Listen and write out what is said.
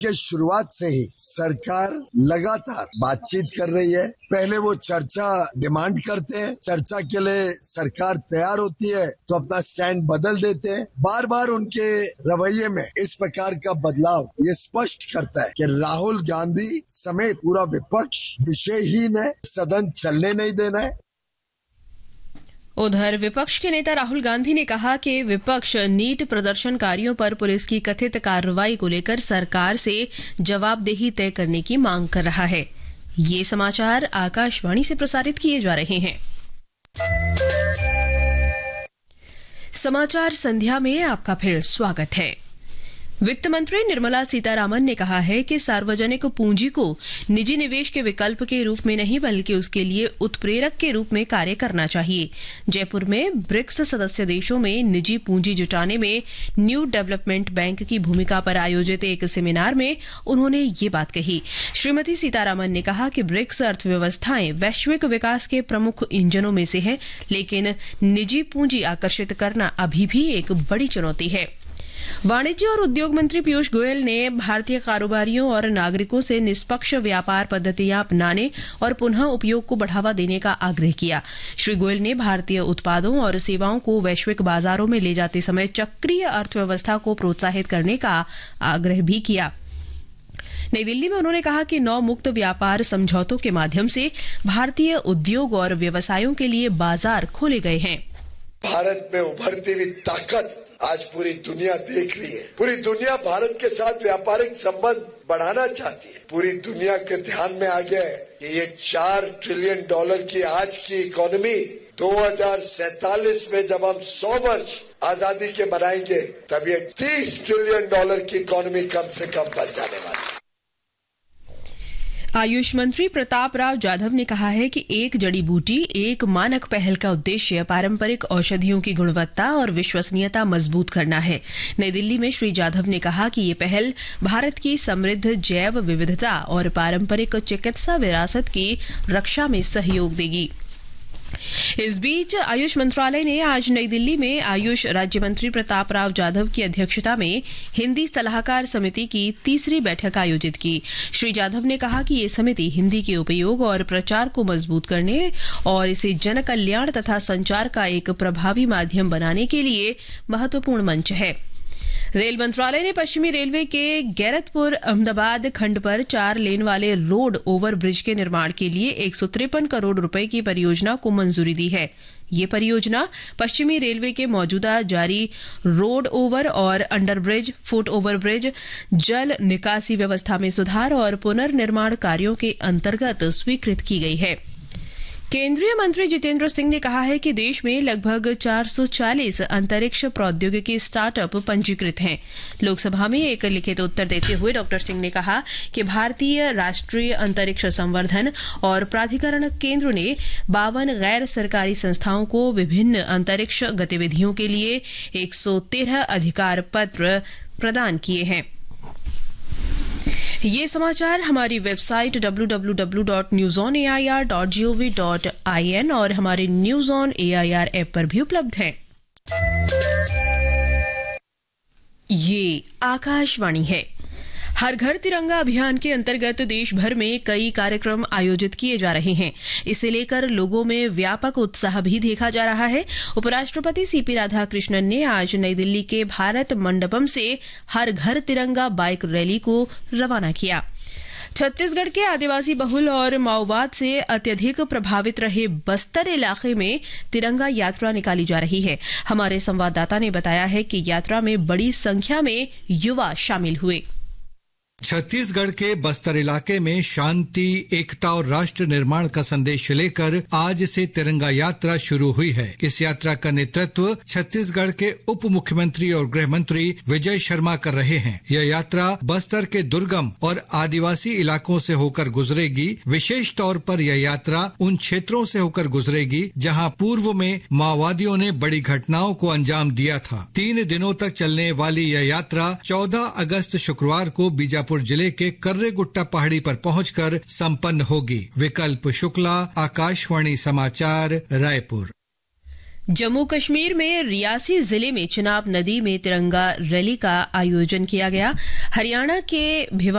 के शुरुआत से ही सरकार लगातार बातचीत कर रही है। पहले वो चर्चा डिमांड करते हैं, चर्चा के लिए सरकार तैयार होती है तो अपना स्टैंड बदल देते हैं। बार बार उनके रवैये में इस प्रकार का बदलाव ये स्पष्ट करता है कि राहुल गांधी समेत पूरा विपक्ष विषयहीन है, सदन चलने नहीं देना है। उधर विपक्ष के नेता राहुल गांधी ने कहा कि विपक्ष नीट प्रदर्शनकारियों पर पुलिस की कथित कार्रवाई को लेकर सरकार से जवाबदेही तय करने की मांग कर रहा है। ये समाचार आकाशवाणी से प्रसारित किए जा रहे हैं। समाचार संध्या में आपका फिर स्वागत है। वित्त मंत्री निर्मला सीतारामन ने कहा है कि सार्वजनिक पूंजी को निजी निवेश के विकल्प के रूप में नहीं बल्कि उसके लिए उत्प्रेरक के रूप में कार्य करना चाहिए। जयपुर में ब्रिक्स सदस्य देशों में निजी पूंजी जुटाने में न्यू डेवलपमेंट बैंक की भूमिका पर आयोजित एक सेमिनार में उन्होंने ये बात कही। श्रीमती सीतारामन ने कहा कि ब्रिक्स अर्थव्यवस्थाएं वैश्विक विकास के प्रमुख इंजनों में से है, लेकिन निजी पूंजी आकर्षित करना अभी भी एक बड़ी चुनौती है। वाणिज्य और उद्योग मंत्री पीयूष गोयल ने भारतीय कारोबारियों और नागरिकों से निष्पक्ष व्यापार पद्धतियां अपनाने और पुनः उपयोग को बढ़ावा देने का आग्रह किया। श्री गोयल ने भारतीय उत्पादों और सेवाओं को वैश्विक बाजारों में ले जाते समय चक्रीय अर्थव्यवस्था को प्रोत्साहित करने का आग्रह भी किया। नई दिल्ली में उन्होंने कहा कि 9 मुक्त व्यापार समझौतों के माध्यम से भारतीय उद्योग और व्यवसायों के लिए बाजार खोले गए हैं। भारत में उभरती हुई ताकत आज पूरी दुनिया देख रही है। पूरी दुनिया भारत के साथ व्यापारिक संबंध बढ़ाना चाहती है। पूरी दुनिया के ध्यान में आ गया है कि ये $4 ट्रिलियन की आज की इकोनॉमी 2047 में जब हम 100 वर्ष आजादी के बनाएंगे तब ये $30 ट्रिलियन की इकोनॉमी कम से कम बन जाने वाली है। आयुष मंत्री प्रताप राव जाधव ने कहा है कि एक जड़ी बूटी एक मानक पहल का उद्देश्य पारंपरिक औषधियों की गुणवत्ता और विश्वसनीयता मजबूत करना है। नई दिल्ली में श्री जाधव ने कहा कि ये पहल भारत की समृद्ध जैव विविधता और पारंपरिक चिकित्सा विरासत की रक्षा में सहयोग देगी। इस बीच आयुष मंत्रालय ने आज नई दिल्ली में आयुष राज्य मंत्री प्रताप राव जाधव की अध्यक्षता में हिंदी सलाहकार समिति की 3री बैठक आयोजित की। श्री जाधव ने कहा कि ये समिति हिंदी के उपयोग और प्रचार को मजबूत करने और इसे जन कल्याण तथा संचार का एक प्रभावी माध्यम बनाने के लिए महत्वपूर्ण मंच है। रेल मंत्रालय ने पश्चिमी रेलवे के गैरतपुर अहमदाबाद खंड पर 4 लेन वाले रोड ओवर ब्रिज के निर्माण के लिए 153 करोड़ रुपए की परियोजना को मंजूरी दी है। ये परियोजना पश्चिमी रेलवे के मौजूदा जारी रोड ओवर और अंडरब्रिज, फुट ओवर ब्रिज, जल निकासी व्यवस्था में सुधार और पुनर्निर्माण कार्यों के अंतर्गत स्वीकृत की गई है। केंद्रीय मंत्री जितेंद्र सिंह ने कहा है कि देश में लगभग 440 अंतरिक्ष प्रौद्योगिकी स्टार्टअप पंजीकृत हैं। लोकसभा में एक लिखित उत्तर देते हुए डॉक्टर सिंह ने कहा कि भारतीय राष्ट्रीय अंतरिक्ष संवर्धन और प्राधिकरण केंद्र ने 52 गैर सरकारी संस्थाओं को विभिन्न अंतरिक्ष गतिविधियों के लिए 113 अधिकार पत्र प्रदान किए हैं। ये समाचार हमारी वेबसाइट www.newsonair.gov.in और हमारे न्यूज ऑन AIR ऐप पर भी उपलब्ध हैं। ये आकाशवाणी है। हर घर तिरंगा अभियान के अंतर्गत देश भर में कई कार्यक्रम आयोजित किए जा रहे हैं। इसे लेकर लोगों में व्यापक उत्साह भी देखा जा रहा है। उपराष्ट्रपति CP राधाकृष्णन ने आज नई दिल्ली के भारत मंडपम से हर घर तिरंगा बाइक रैली को रवाना किया। छत्तीसगढ़ के आदिवासी बहुल और माओवाद से अत्यधिक प्रभावित रहे बस्तर इलाके में तिरंगा यात्रा निकाली जा रही है। हमारे संवाददाता ने बताया है कि यात्रा में बड़ी संख्या में युवा शामिल हुए। छत्तीसगढ़ के बस्तर इलाके में शांति, एकता और राष्ट्र निर्माण का संदेश लेकर आज से तिरंगा यात्रा शुरू हुई है। इस यात्रा का नेतृत्व छत्तीसगढ़ के उप मुख्यमंत्री और गृह मंत्री विजय शर्मा कर रहे हैं। यह यात्रा बस्तर के दुर्गम और आदिवासी इलाकों से होकर गुजरेगी। विशेष तौर पर यह यात्रा उन क्षेत्रों से होकर गुजरेगी जहां पूर्व में माओवादियों ने बड़ी घटनाओं को अंजाम दिया था। 3 दिनों तक चलने वाली यह यात्रा 14 अगस्त शुक्रवार को बीजापुर जिले के कर्रेगुट्टा पहाड़ी पर पहुंचकर संपन्न होगी। विकल्प शुक्ला, आकाशवाणी समाचार, रायपुर। जम्मू कश्मीर में रियासी जिले में चिनाब नदी में तिरंगा रैली का आयोजन किया गया। हरियाणा के